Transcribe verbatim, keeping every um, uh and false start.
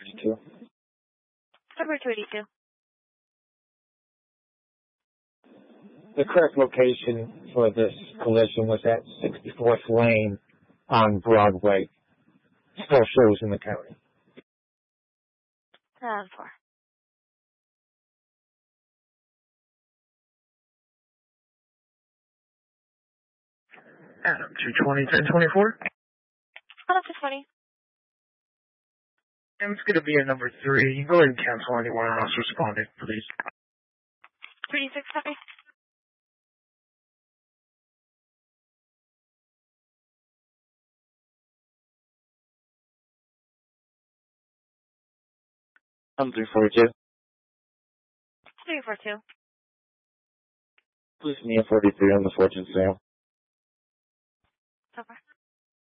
forty-two. February two eighty-two. The correct location for this collision was at sixty-fourth Lane on Broadway. Still shows in the county. Uh, four. Adam, two twenty, ten twenty-four. Adam, two twenty. And it's going to be a number three. You can go ahead and cancel anyone else responding, please. three D six, copy. I'm three forty-two. three four two. Please me a forty-three on the fortune sale. So far.